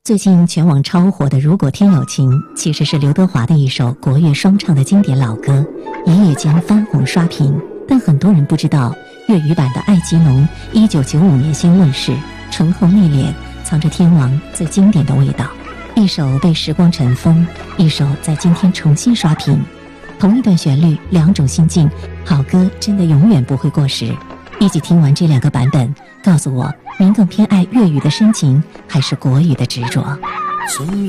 最近全网超火的《如果天有情》，其实是刘德华的一首国乐双唱的经典老歌，一夜间翻红刷屏。但很多人不知道，粤语版的《爱极浓》1995年先问世，醇厚内敛，藏着天王最经典的味道。一首被时光尘封，一首在今天重新刷屏。同一段旋律，两种心境，好歌真的永远不会过时。一起听完这两个版本，告诉我您更偏爱粤语的深情，还是国语的执着？